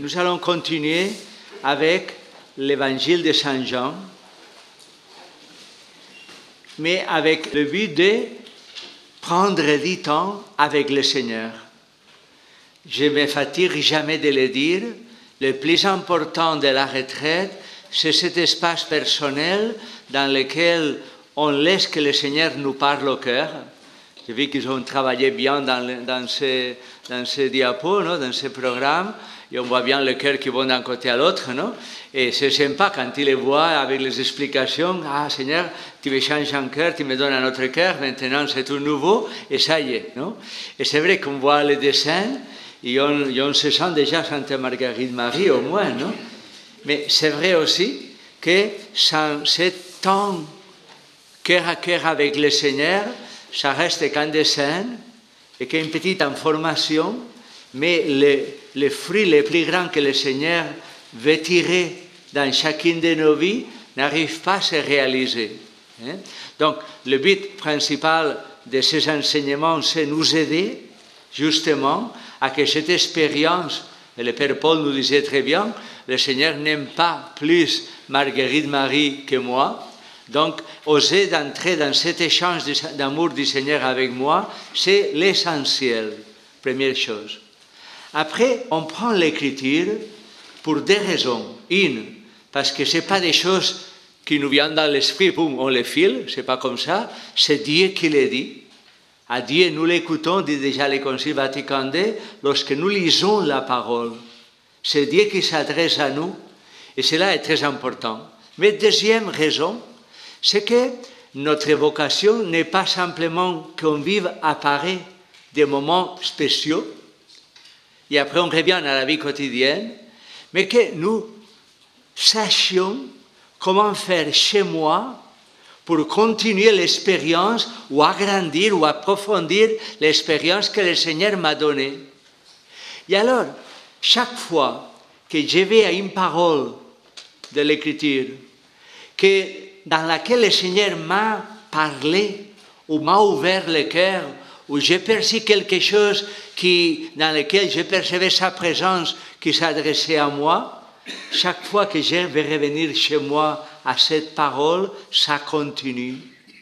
nous allons continuer avec l'évangile de Saint Jean, mais avec le but de prendre du temps avec le Seigneur. Je ne me fatigue jamais de le dire, le plus important de la retraite, c'est cet espace personnel dans lequel on laisse que le Seigneur nous parle au cœur. J'ai vu qu'ils ont travaillé bien dans ces diapos, non? Dans ces programmes, et on voit bien le cœur qui va d'un côté à l'autre, non? Et c'est sympa quand il les voit avec les explications. Ah Seigneur, tu me changes un cœur, tu me donnes un autre cœur, maintenant c'est tout nouveau, et ça y est, non? Et c'est vrai qu'on voit les dessins, et on se sent déjà Sainte Marguerite Marie au moins, non? Mais c'est vrai aussi que sans ce temps cœur à cœur avec le Seigneur, ça reste qu'un dessin et qu'une petite information, mais les fruits les plus grands que le Seigneur veut tirer dans chacune de nos vies n'arrivent pas à se réaliser. Donc, le but principal de ces enseignements, c'est nous aider justement à que cette expérience, et le Père Paul nous disait très bien, le Seigneur n'aime pas plus Marguerite Marie que moi. Donc, oser d'entrer dans cet échange d'amour du Seigneur avec moi, c'est l'essentiel, première chose. Après, on prend l'écriture pour deux raisons. Une, parce que ce n'est pas des choses qui nous viennent dans l'esprit, boum, on les file, ce n'est pas comme ça, c'est Dieu qui les dit. À Dieu, nous l'écoutons, dit déjà le Concile Vatican II, lorsque nous lisons la parole. C'est Dieu qui s'adresse à nous, et cela est très important. Mais deuxième raison, c'est que notre vocation n'est pas simplement qu'on vive à Paris des moments spéciaux, et après on revient à la vie quotidienne, mais que nous sachions comment faire chez moi pour continuer l'expérience ou agrandir ou approfondir l'expérience que le Seigneur m'a donnée. Et alors, chaque fois que je vais à une parole de l'Écriture, dans laquelle le Seigneur m'a parlé ou m'a ouvert le cœur, où j'ai perçu quelque chose dans lequel je percevais sa présence qui s'adressait à moi, chaque fois que je vais revenir chez moi à cette parole, ça continue.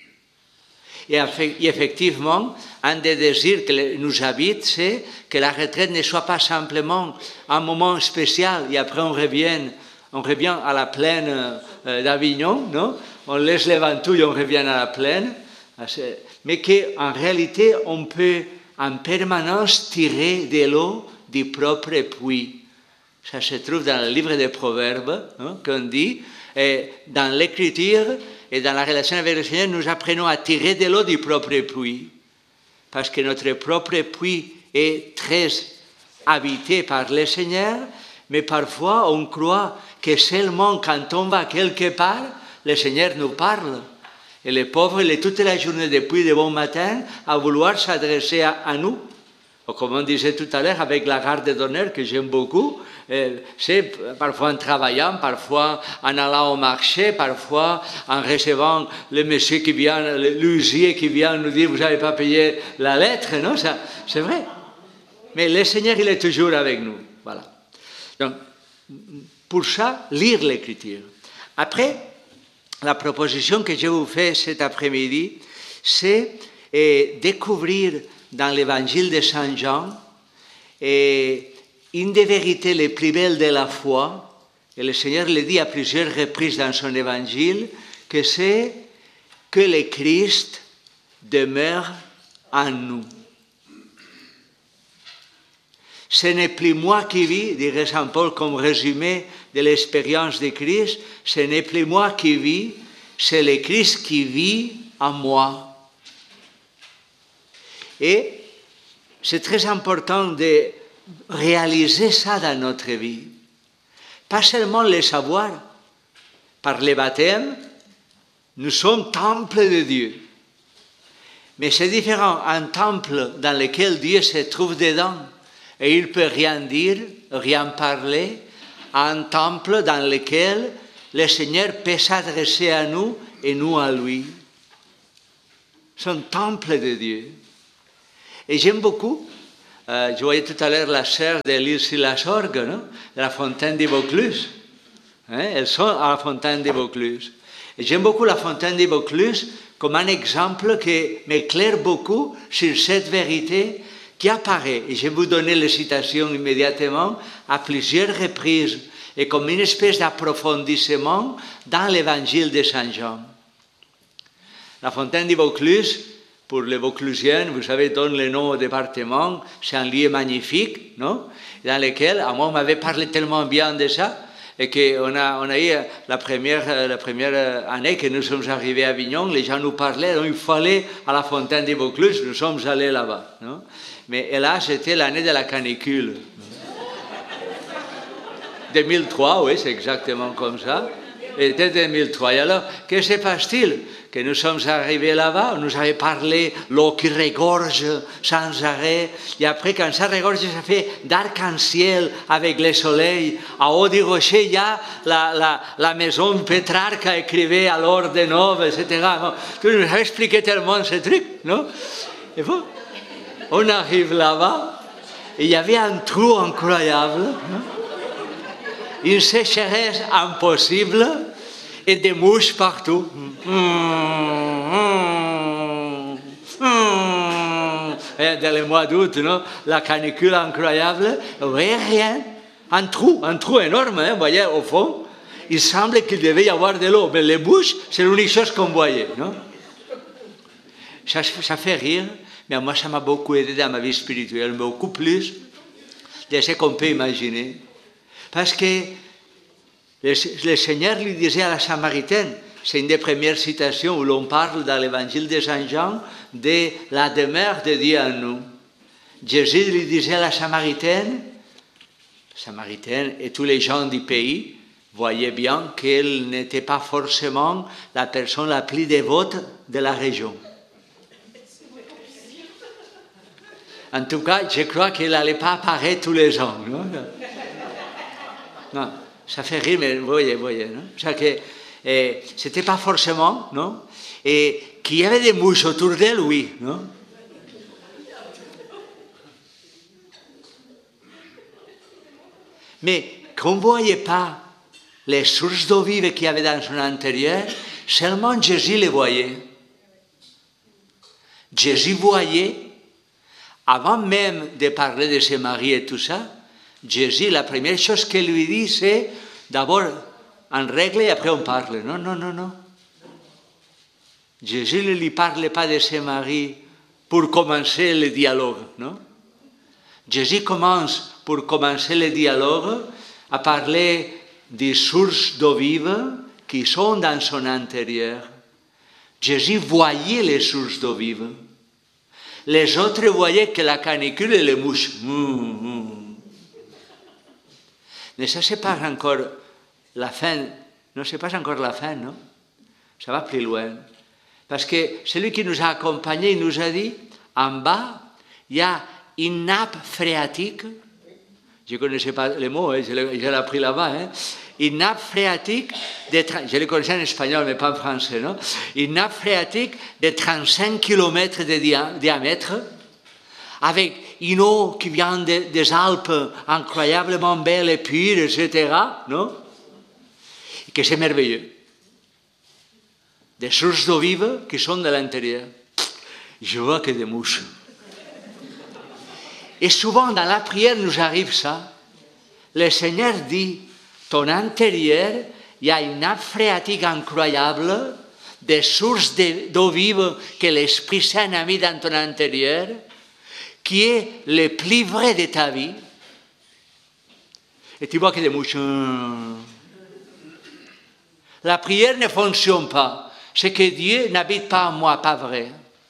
Et effectivement, un des désirs qui nous habite, c'est que la retraite ne soit pas simplement un moment spécial et après on revient à la plaine d'Avignon, non? On laisse les ventouilles, on revient à la plaine, mais qu'en réalité, on peut en permanence tirer de l'eau du propre puits. Ça se trouve dans le livre des Proverbes, hein, qu'on dit, et dans l'écriture et dans la relation avec le Seigneur, nous apprenons à tirer de l'eau du propre puits. Parce que notre propre puits est très habité par le Seigneur, mais parfois on croit que seulement quand on va quelque part, le Seigneur nous parle. Et le pauvre, il est toute la journée depuis le bon matin à vouloir s'adresser à nous. Ou comme on disait tout à l'heure avec la garde d'honneur que j'aime beaucoup, c'est parfois en travaillant, parfois en allant au marché, parfois en recevant le monsieur qui vient, l'huissier qui vient nous dire « vous n'avez pas payé la lettre », non, ça, c'est vrai. Mais le Seigneur, il est toujours avec nous. Voilà. Donc, pour ça, lire l'Écriture. Après, la proposition que je vous fais cet après-midi, c'est découvrir dans l'Évangile de Saint Jean une des vérités les plus belles de la foi, et le Seigneur le dit à plusieurs reprises dans son Évangile, que c'est que le Christ demeure en nous. Ce n'est plus moi qui vis, dirait Saint Paul comme résumé de l'expérience de Christ, ce n'est plus moi qui vis, c'est le Christ qui vit en moi. Et c'est très important de réaliser ça dans notre vie. Pas seulement le savoir. Par le baptême, nous sommes temple de Dieu. Mais c'est différent, un temple dans lequel Dieu se trouve dedans et il ne peut rien dire, rien parler, un temple dans lequel le Seigneur peut s'adresser à nous et nous à lui. C'est un temple de Dieu. Et j'aime beaucoup Je voyais tout à l'heure la sœur de l'île sur la Sorgue, non? De la fontaine de Vaucluse. Elles sont à la fontaine de Vaucluse. Et j'aime beaucoup la fontaine de Vaucluse comme un exemple qui m'éclaire beaucoup sur cette vérité qui apparaît, et je vais vous donner les citations immédiatement, à plusieurs reprises, et comme une espèce d'approfondissement dans l'évangile de Saint Jean. La fontaine de Vaucluse, pour les Vauclusiens, vous savez, donne le nom au département, c'est un lieu magnifique, non? Dans lequel, à moi, on m'avait parlé tellement bien de ça, et qu'on a eu la première année que nous sommes arrivés à Avignon, les gens nous parlaient, donc il fallait à la fontaine de Vaucluse, nous sommes allés là-bas. Non? Mais hélas, c'était l'année de la canicule. 2003, oui, c'est exactement comme ça. C'était 2003. Et alors, que se passe-t-il? Que nous sommes arrivés là-bas, on nous avait parlé l'eau qui regorge sans arrêt. Et après, quand ça regorge, ça fait d'arc-en-ciel avec le soleil. À haut du rocher, il y a la maison Pétrarque écrivait à l'heure de Nove, etc. Bon, tu nous as expliqué tellement ce truc, non? Et bon, on arrive là-bas, et il y avait un trou incroyable, non? Une sécheresse impossible et des mouches partout. Et dans le mois d'août, non? La canicule incroyable, rien. Un trou énorme, hein, vous voyez, au fond. Il semble qu'il devait y avoir de l'eau, mais les mouches, c'est l'unique chose qu'on voyait. Non? Ça fait rire, mais moi, ça m'a beaucoup aidé dans ma vie spirituelle, beaucoup plus de ce qu'on peut imaginer. Parce que le Seigneur lui disait à la Samaritaine, c'est une des premières citations où l'on parle dans l'évangile de Saint Jean de la demeure de Dieu en nous. Jésus lui disait à la Samaritaine et tous les gens du pays voyaient bien qu'elle n'était pas forcément la personne la plus dévote de la région. En tout cas, je crois qu'elle n'allait pas apparaître tous les ans. Non, ça fait rire, mais vous voyez, non? C'était pas forcément, non? Et qu'il y avait des mouches autour d'elle, oui, non? Mais qu'on ne voyait pas les sources d'eau vive qu'il y avait dans son intérieur, seulement Jésus les voyait. Jésus voyait, avant même de parler de ses maris et tout ça, Jésus, la première chose qu'il lui dit, c'est d'abord en règle et après on parle. Non. Jésus ne lui parle pas de ses maris pour commencer le dialogue, non? Jésus commence, pour commencer le dialogue, à parler des sources d'eau vive qui sont dans son intérieur. Jésus voyait les sources d'eau vive. Les autres voyaient que la canicule et les mouches. Mais ça, c'est pas encore la fin. Non, c'est pas encore la fin, non? Ça va plus loin. Parce que celui qui nous a accompagnés, il nous a dit, en bas, il y a une nappe phréatique. Je ne connaissais pas le mot, je l'ai appris là-bas. Hein. Une nappe phréatique, je le connaissais en espagnol, mais pas en français, non? Une nappe phréatique de 35 km de diamètre, avec une eau qui vient des Alpes, incroyablement belle et pure, etc., non? Et que c'est merveilleux. Des sources d'eau vive qui sont de l'intérieur. Je vois que des mouches. Et souvent, dans la prière, nous arrive ça. Le Seigneur dit, ton intérieur, il y a une nappe phréatique incroyable, des sources d'eau vive que l'Esprit Saint a mis dans ton intérieur, qui est le plus vrai de ta vie. Et tu vois que des mouches. La prière ne fonctionne pas. C'est que Dieu n'habite pas en moi, pas vrai.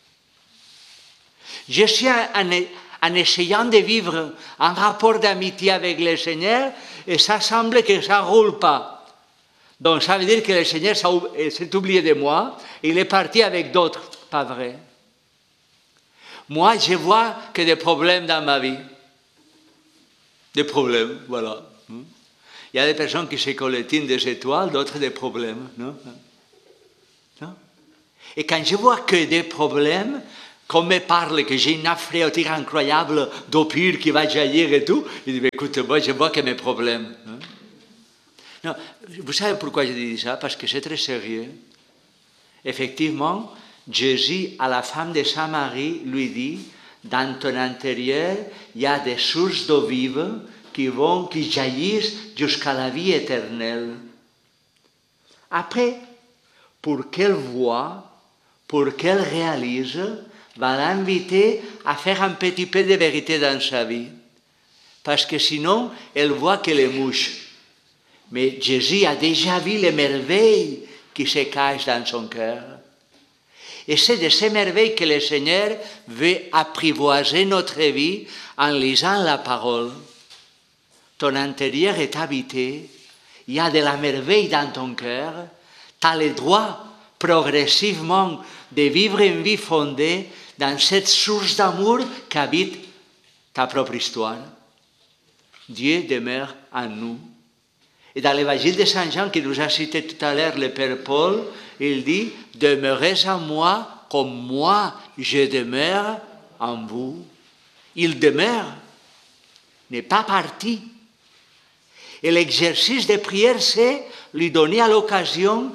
Je suis en essayant de vivre un rapport d'amitié avec le Seigneur, et ça semble que ça ne roule pas. Donc ça veut dire que le Seigneur s'est oublié de moi, et il est parti avec d'autres, pas vrai. Moi, je vois que des problèmes dans ma vie. Des problèmes, voilà. Il y a des personnes qui se colletinent des étoiles, d'autres des problèmes, non? Et quand je vois que des problèmes, qu'on me parle que j'ai une nappe phréatique incroyable d'eau pure qui va jaillir et tout, il dit, écoute, moi je vois que mes problèmes. Non, vous savez pourquoi je dis ça? Parce que c'est très sérieux. Effectivement, Jésus, à la femme de Samarie, lui dit, dans ton intérieur, il y a des sources d'eau vive qui jaillissent jusqu'à la vie éternelle. Après, pour qu'elle voie, pour qu'elle réalise, va l'inviter à faire un petit peu de vérité dans sa vie. Parce que sinon, elle voit que les mouches. Mais Jésus a déjà vu les merveilles qui se cachent dans son cœur. Et c'est de ces merveilles que le Seigneur veut apprivoiser notre vie en lisant la parole. Ton intérieur est habité, il y a de la merveille dans ton cœur, tu as le droit progressivement de vivre une vie fondée dans cette source d'amour qu'habite ta propre histoire. Dieu demeure en nous. Et dans l'évangile de Saint Jean, qui nous a cité tout à l'heure le Père Paul, il dit « Demeurez en moi comme moi je demeure en vous ». Il demeure, n'est pas parti. Et l'exercice de prière, c'est lui donner l'occasion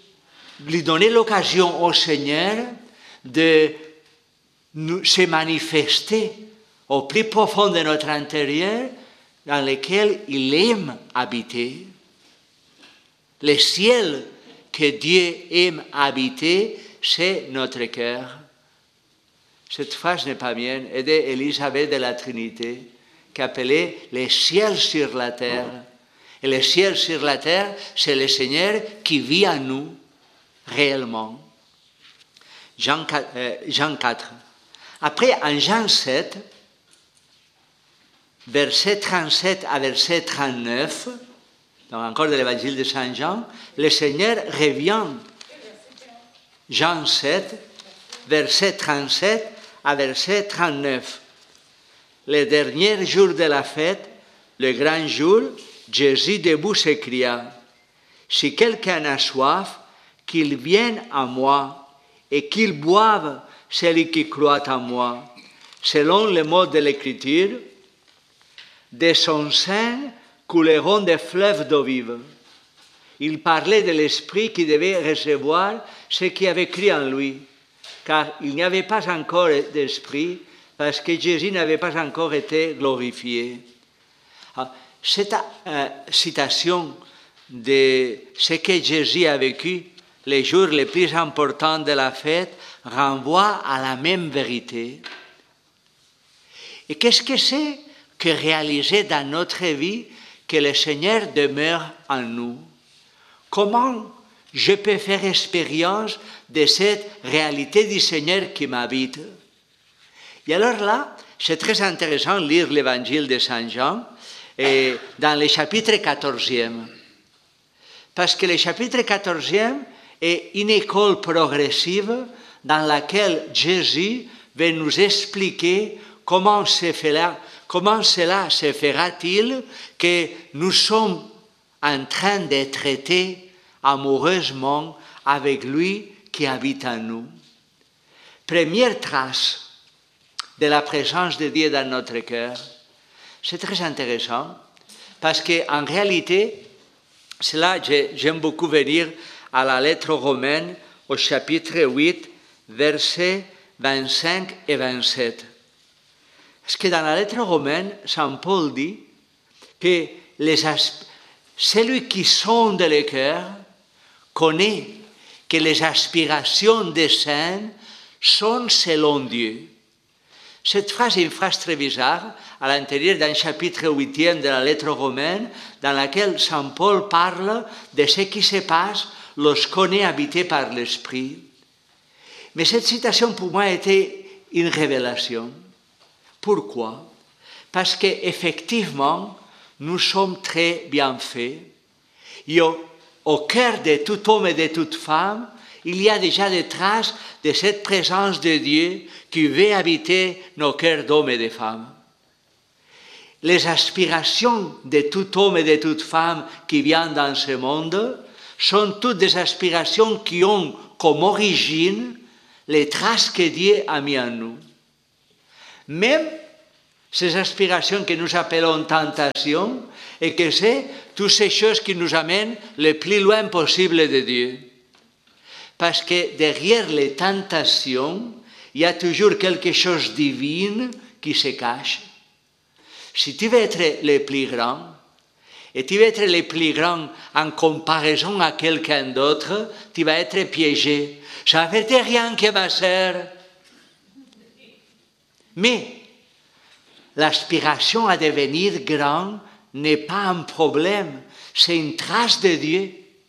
au Seigneur de se manifester au plus profond de notre intérieur, dans lequel il aime habiter. Le ciel que Dieu aime habiter, c'est notre cœur. Cette phrase n'est pas mienne, elle est d'Élisabeth de la Trinité, qui appelait le ciel sur la terre. Et le ciel sur la terre, c'est le Seigneur qui vit en nous, réellement. Jean 4. Après, en Jean 7, verset 37 à verset 39, donc encore de l'évangile de Saint Jean, le Seigneur revient. Jean 7, verset 37 à verset 39. Le dernier jour de la fête, le grand jour, Jésus debout s'écria, « Si quelqu'un a soif, qu'il vienne à moi et qu'il boive celui qui croit en moi. » Selon le mot de l'Écriture, de son sein couleront des fleuves d'eau vive. Il parlait de l'Esprit qui devait recevoir ce qui avait cru en lui, car il n'y avait pas encore d'Esprit, parce que Jésus n'avait pas encore été glorifié. Cette citation de ce que Jésus a vécu les jours les plus importants de la fête renvoie à la même vérité. Et qu'est-ce que c'est que réaliser dans notre vie que le Seigneur demeure en nous? Comment je peux faire expérience de cette réalité du Seigneur qui m'habite? Et alors là, c'est très intéressant de lire l'évangile de Saint Jean et dans le chapitre 14e. Parce que le chapitre 14e est une école progressive dans laquelle Jésus va nous expliquer comment cela se fera-t-il que nous sommes en train de traiter amoureusement avec lui qui habite en nous. Première trace de la présence de Dieu dans notre cœur. C'est très intéressant parce qu'en réalité, cela, j'aime beaucoup venir à la lettre aux Romains au chapitre 8, versets 25 et 27. Parce que dans la lettre aux Romains, Saint Paul dit que celui qui sonde le cœur connaît que les aspirations des saints sont selon Dieu. Cette phrase est une phrase très bizarre à l'intérieur d'un chapitre 8e de la lettre aux Romains dans laquelle Saint Paul parle de ce qui se passe lorsqu'on est habité par l'Esprit. Mais cette citation pour moi était une révélation. Pourquoi? Parce qu'effectivement, nous sommes très bien faits. Et au cœur de tout homme et de toute femme, il y a déjà des traces de cette présence de Dieu qui veut habiter nos cœurs d'hommes et de femmes. Les aspirations de tout homme et de toute femme qui viennent dans ce monde sont toutes des aspirations qui ont comme origine les traces que Dieu a mis en nous. Même ces aspirations que nous appelons tentations, et que c'est toutes ces choses qui nous amènent le plus loin possible de Dieu. Parce que derrière les tentations, il y a toujours quelque chose de divin qui se cache. Si tu veux être le plus grand, et tu veux être le plus grand en comparaison à quelqu'un d'autre, tu vas être piégé. Ça ne fait rien que ma sœur. Mais l'aspiration à devenir grand n'est pas un problème, c'est une trace de Dieu.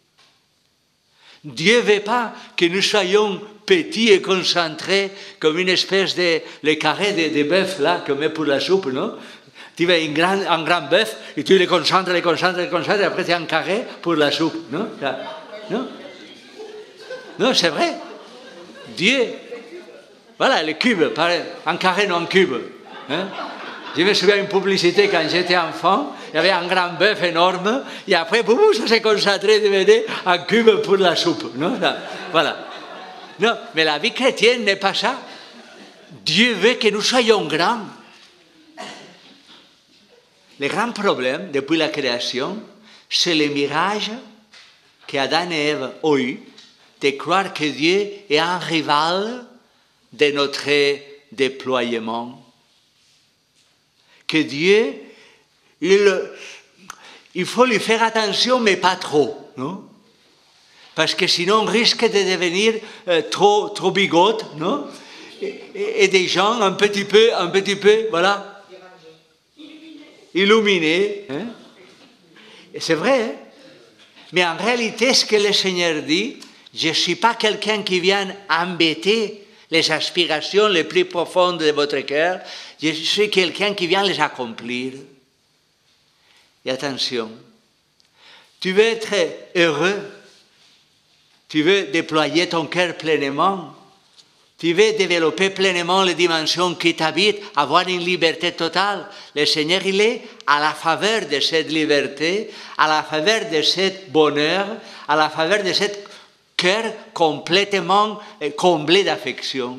Dieu ne veut pas que nous soyons petits et concentrés comme une espèce de le carré de bœuf là qu'on met pour la soupe, non? Tu veux un grand bœuf et tu le concentres, et après tu as un carré pour la soupe, non? Non, non, c'est vrai. Dieu, voilà, le cube, un carré, non un cube. Hein? Je me souviens d'une publicité quand j'étais enfant, il y avait un grand bœuf énorme, et après, boum, ça s'est concentré de devenir un cube pour la soupe. Non? Voilà. Non, mais la vie chrétienne n'est pas ça. Dieu veut que nous soyons grands. Le grand problème, depuis la création, c'est le mirage qu'Adam et Ève ont eu de croire que Dieu est un rival de notre déploiement. Que Dieu, il faut lui faire attention, mais pas trop, non? Parce que sinon on risque de devenir trop bigote, non? Et des gens un petit peu, voilà, illuminés. Hein? Et c'est vrai, hein? Mais en réalité, ce que le Seigneur dit, je ne suis pas quelqu'un qui vient embêter les aspirations les plus profondes de votre cœur, je suis quelqu'un qui vient les accomplir. Et attention, tu veux être heureux, tu veux déployer ton cœur pleinement, tu veux développer pleinement les dimensions qui t'habitent, avoir une liberté totale. Le Seigneur, il est à la faveur de cette liberté, à la faveur de ce bonheur, à la faveur de ce cœur complètement comblé d'affection.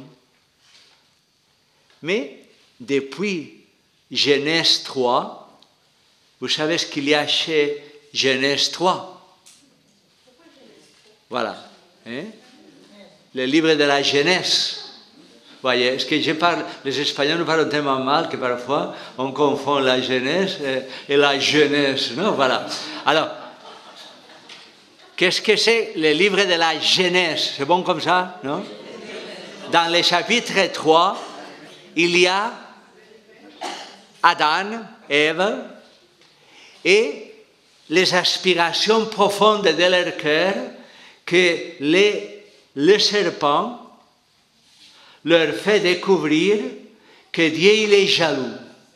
Mais depuis Genèse 3, vous savez ce qu'il y a chez Genèse 3? Voilà. Hein? Le livre de la Genèse. Vous voyez, est-ce que je parle, les Espagnols nous parlent tellement mal que parfois on confond la Genèse et la jeunesse. Non, voilà. Alors, qu'est-ce que c'est le livre de la Genèse? C'est bon comme ça, non? Dans le chapitre 3, il y a Adam, Ève, et les aspirations profondes de leur cœur que le serpent leur fait découvrir que Dieu il est jaloux.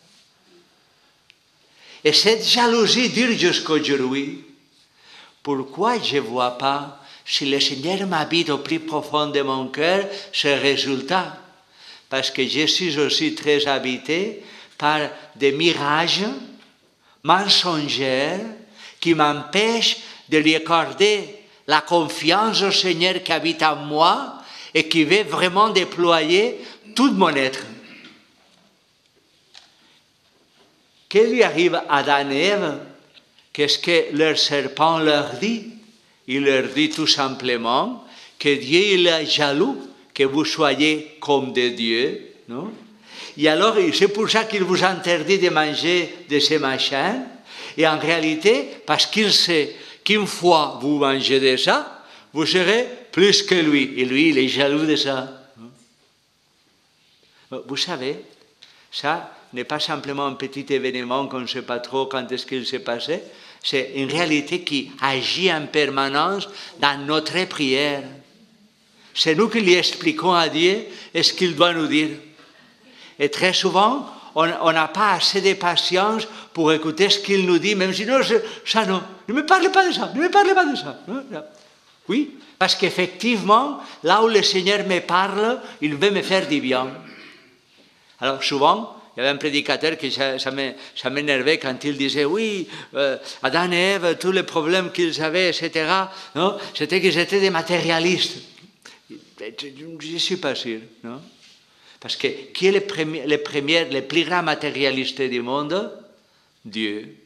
Et cette jalousie dure jusqu'aujourd'hui. Pourquoi je ne vois pas, si le Seigneur m'habite au plus profond de mon cœur, ce résultat? Parce que je suis aussi très habité par des mirages mensongers qui m'empêchent de lui accorder la confiance au Seigneur qui habite en moi et qui veut vraiment déployer tout mon être. Que lui arrive à Adam et Ève? Qu'est-ce que leur serpent leur dit? Il leur dit tout simplement que Dieu il est jaloux que vous soyez comme des dieux, non? Et alors, c'est pour ça qu'il vous interdit de manger de ces machins. Et en réalité, parce qu'il sait qu'une fois vous mangez de ça, vous serez plus que lui. Et lui, il est jaloux de ça. Vous savez, ça n'est pas simplement un petit événement qu'on ne sait pas trop quand est-ce qu'il s'est passé. C'est une réalité qui agit en permanence dans notre prière. C'est nous qui lui expliquons à Dieu ce qu'il doit nous dire. Et très souvent, on n'a pas assez de patience pour écouter ce qu'il nous dit, même si non, ça non, ne me parlez pas de ça, ne me parlez pas de ça. Oui, parce qu'effectivement, là où le Seigneur me parle, il veut me faire du bien. Alors souvent, il y avait un prédicateur qui ça m'énervait quand il disait, oui, Adam et Ève, tous les problèmes qu'ils avaient, etc., non, c'était qu'ils étaient des matérialistes. Je ne suis pas sûr, non? Parce que qui est le plus grand matérialiste du monde? Dieu.